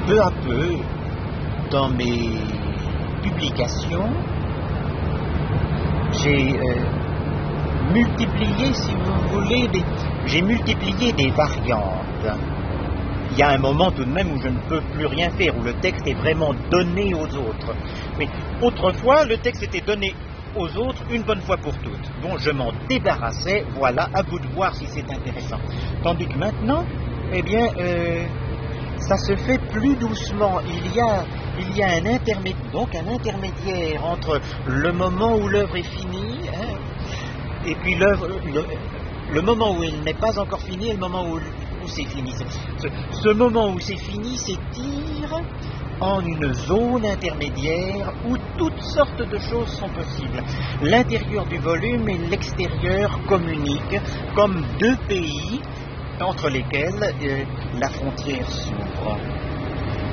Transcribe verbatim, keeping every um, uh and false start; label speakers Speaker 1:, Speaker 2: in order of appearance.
Speaker 1: peu à peu, dans mes publications, j'ai euh, multiplié, si vous voulez, des, j'ai multiplié des variantes. Il y a un moment tout de même où je ne peux plus rien faire, où le texte est vraiment donné aux autres. Mais autrefois, le texte était donné aux autres une bonne fois pour toutes. Bon, je m'en débarrassais, voilà, à vous de voir si c'est intéressant. Tandis que maintenant, eh bien, euh, ça se fait plus doucement. Il y a, il y a un intermédiaire, donc un intermédiaire entre le moment où l'œuvre est finie, hein, et puis l'œuvre, le, le moment où elle n'est pas encore finie et le moment où, où c'est fini. Ce, ce moment où c'est fini s'étire en une zone intermédiaire où toutes sortes de choses sont possibles. L'intérieur du volume et l'extérieur communiquent comme deux pays entre lesquels euh, la frontière s'ouvre.